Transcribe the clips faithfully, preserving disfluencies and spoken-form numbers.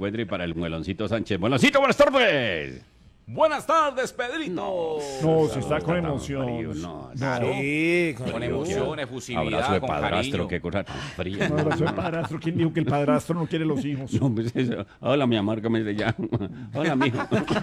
encuentre para el Mueloncito Sánchez. Mueloncito, buenas tardes. Buenas tardes, Pedrito. No, se está con emoción. Frío, no, Claro. Sí, con, Con emoción, efusividad, abrazo de con padrastro, cariño. qué cosa tan fría. Un abrazo de padrastro. ¿Quién dijo que el padrastro no quiere los hijos? No, pues eso. Hola, mi amor, ¿cómo se llama? Hola, mijo.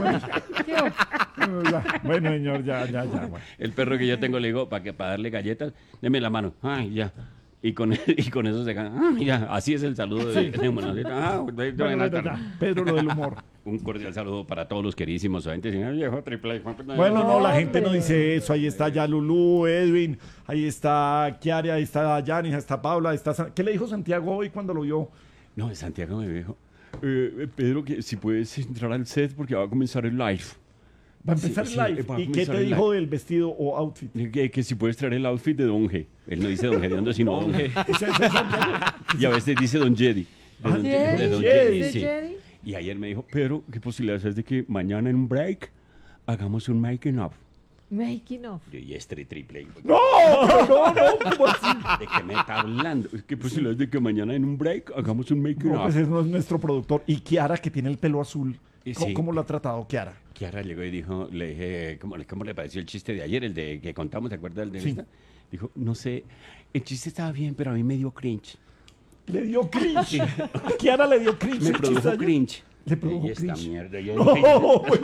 Bueno, señor, ya, ya, ya. Bueno. El perro que yo tengo le digo, para que para darle galletas, deme la mano. Ay, ya. Y con, y con eso se gana. Ah, ya. Así es el saludo de, de Mueloncito. Ah, Bueno, bueno, ya. Pedro, lo del humor. Un cordial saludo para todos los queridísimos oyentes. Señor viejo triple. Bueno, no, la gente no dice eso. Ahí está ya Lulú, Edwin, ahí está Kiara, ahí está Yanis, ahí está Paula, ahí está... San- ¿Qué le dijo Santiago hoy cuando lo vio? No, Santiago me dijo, eh, Pedro, que si puedes entrar al set porque va a comenzar el live. Va a empezar Sí, el sí, live. va a ¿Y qué comenzar te el dijo live. del vestido o outfit? Que, que si puedes traer el outfit de Don G. Él no dice Don Gediondo, sino Don G. Ese- ese es Santiago. Y a veces dice Don Jedi. De Ah, Don, Jedi. de Don Jedi. Jedi, sí. Jedi. Y ayer me dijo, Pedro, ¿qué posibilidades es de que mañana en un break hagamos un making of? Making of. Yo, y este triple. No, pero no, no, ¿cómo así? ¿De qué me está hablando? ¿Qué posibilidades de que mañana en un break hagamos un making No, of? pues ese no es nuestro productor. Y Kiara, que tiene el pelo azul. Y ¿Cómo, sí. cómo lo ha tratado Kiara? Kiara llegó y dijo, le dije, ¿cómo, le- cómo le pareció el chiste de ayer, el de que contamos, ¿te acuerdas del de Sí. esta? Dijo, no sé, el chiste estaba bien, pero a mí me dio cringe. Le dio cringe. A Kiara le dio cringe. Me el chiste produjo ayer. cringe. Le produjo Y esta cringe. mierda, yo No, dije, bueno.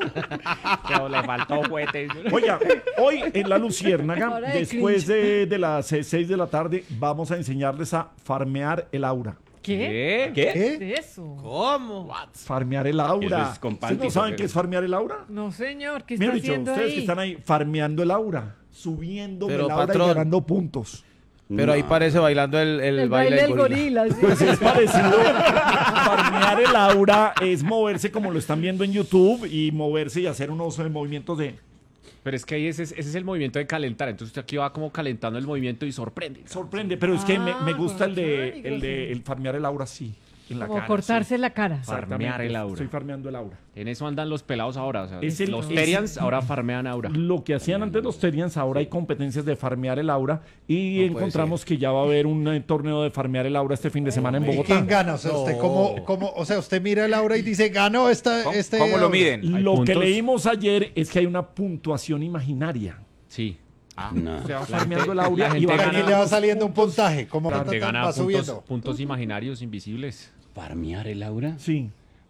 Pero le faltó juguete. Oiga, hoy en La Luciérnaga, Hora de después de, de las eh, seis de la tarde, vamos a enseñarles a farmear el aura. ¿Qué? ¿Qué? ¿Qué es eso? ¿Cómo? Farmear el aura. Eso es con ¿Ustedes no panty, saben porque- qué es farmear el aura? No, señor, ¿qué está Mira, dicho, haciendo ustedes ahí? que están ahí farmeando el aura, subiendo Pero, el aura patrón. y ganando puntos. Pero ahí no. parece bailando el, el, El baile baile del del gorila. gorila. sí. Pues es parecido. Farmear el aura es moverse como lo están viendo en YouTube y moverse y hacer unos eh, movimientos de... Pero es que ahí ese, es- ese es el movimiento de calentar. Entonces usted aquí va como calentando el movimiento y sorprende. Sorprende, pero es que me, me gusta el de, Ah, el de el farmear el aura así, en la Como cara. cortarse la cara. sí. Farmear Exactamente, el aura. Estoy farmeando el aura. En eso andan los pelados ahora. O sea, Es el- los es- Terians ahora farmean aura. Lo que hacían antes los Terians, ahora hay competencias de farmear el aura y puede encontramos que ya va a haber un eh, torneo de farmear el aura este fin de semana en ¿Y Bogotá. quién gana? O sea, usted cómo, cómo, o sea, usted mira el aura y dice, ganó esta, ¿Cómo, este cómo lo aura". miden? ¿Hay Lo que puntos? leímos ayer es que hay una puntuación imaginaria. Sí. No. Se va La farmeando gente- el aura la y va gente Y ganando. le va saliendo un puntaje, como La ta, gente ta, ta, gana va puntos, subiendo. puntos imaginarios invisibles. ¿Farmear el aura? Sí.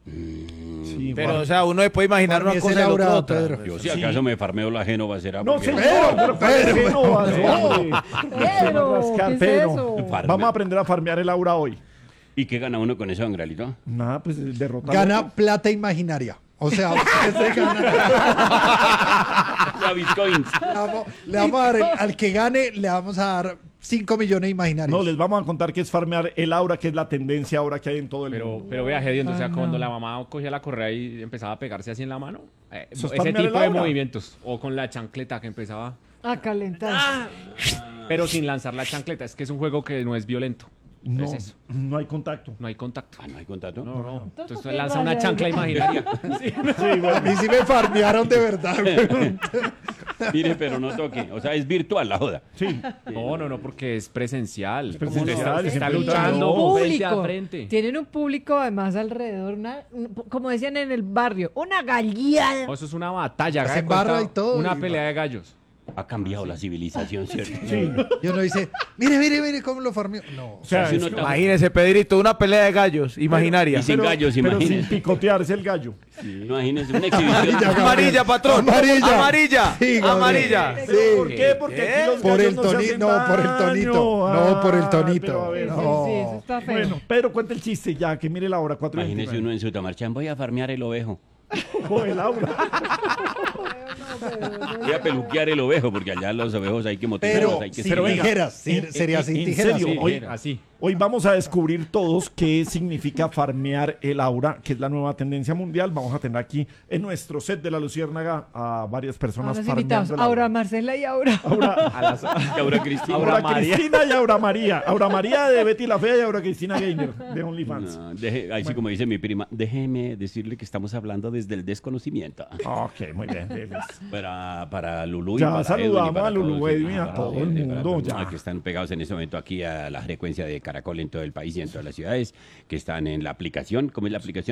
Mm. Sí, Pero, farme- o sea, uno se puede imaginar una Farmees cosa el y el otro aura, otra. Pedro. Yo si acaso me farmeo la Génova será No, porque- señor, pero, Pedro, ¿qué no va a hacer, no. hombre? Pedro, Rascar, ¿qué es Pedro. eso? Farme- Vamos a aprender a farmear el aura hoy. ¿Y qué gana uno con eso, Angralito? Nada, pues derrotar. Gana plata imaginaria. O sea, usted se gana. Ya, bitcoins. Le vamos, le vamos a dar, el- al que gane, le vamos a dar cinco millones imaginarios. No, les vamos a contar qué es farmear el aura, que es la tendencia ahora que hay en todo el Pero, mundo. pero vea, Gediondo, o sea, Ah, cuando no. la mamá cogía la correa y empezaba a pegarse así en la mano. eh, Eso es ese farmear el tipo de aura. movimientos. O con la chancleta que empezaba. A calentar. Pero sin lanzar la chancleta. Es que es un juego que no es violento. No, es eso. no hay contacto. No hay contacto. Ah, ¿no hay contacto? No, no. Entonces ¿qué usted lanza una vaya? chancla imaginaria. Sí, A bueno. mí sí me farmearon de verdad. güey. Mire, pero no toque. O sea, es virtual la joda. Sí. No, no, no, porque es presencial. Es presencial, Está, es está en luchando público. frente a frente. Tienen un público además alrededor, una, un- como decían en el barrio, una galliada. Oh, eso es una batalla. haga Se de cuenta, embarra y todo, Una y- pelea de gallos. Ha cambiado la civilización, ¿cierto? Sí. Y uno dice, mire, mire, mire cómo lo farmeó. No. O sea, Si es uno que- está- Imagínese, Pedrito, una pelea de gallos imaginaria. Y sin pero- gallos, pero sin imagínese. picotearse el gallo. Imagínense, una exhibición. Amarilla, patrón. Amarilla. Amarilla. Sí, Gabriel. Amarilla. Sí. ¿Por qué? Porque aquí los Por gallos el no se toni- hacen no, por el daño. tonito. No, por el Ah, tonito. pero a ver, Sí, no. sí, sí, eso está feo. Bueno, Pedro, cuenta el chiste ya, que mire la hora, cuatro y Imagínese uno en su tamarchán, voy a farmear el ovejo. veintinueve. el aura. Voy a peluquear el ovejo, porque allá los ovejos hay que motivarlos, Pero hay que sin Pero venga, tijeras. sí, en- sería en- sin en tijeras. serio, sí. hoy- Así. Hoy vamos a descubrir todos qué significa farmear el aura, que es la nueva tendencia mundial. Vamos a tener aquí en nuestro set de La Luciérnaga a varias A personas los farmeando invitados, el Aura Marcela y Aura. Aura, A las- Aura Cristina. Aura Aura María. Cristina y Aura María. Aura María de Betty la Fea y Aura Cristina Gainer de OnlyFans. No, deje- ahí sí como dice mi prima, déjeme decirle que estamos hablando desde el desconocimiento. Ok, muy bien. Deles. Para, para Lulú y Ya para saludamos Edwin y para a Lulú, todos, Edwin, y a para todo todos, el y para mundo, todos, ya. que están pegados en este momento aquí a la frecuencia de Caracol en todo el país y en todas las ciudades, que están en la aplicación. ¿Cómo es la aplicación?